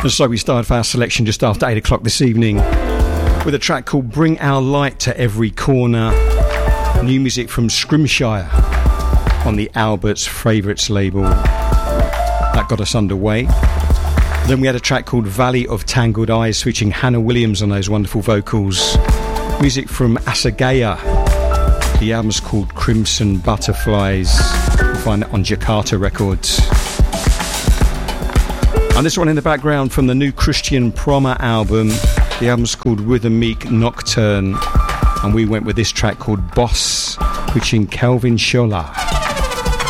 And so we started our selection just after 8 o'clock this evening with a track called Bring Our Light to Every Corner. New music from Scrimshire on the Albert's Favourites label. That got us underway. Then we had a track called Valley of Tangled Eyes featuring Hannah Williams on those wonderful vocals. Music from Asagaya. The album's called Crimson Butterflies. You'll find that on Jakarta Records. And this one in the background from the new Christian Prommer album. The album's called Rhythmique Nocturne. And we went with this track called Boss, featuring Kelvin Scholar.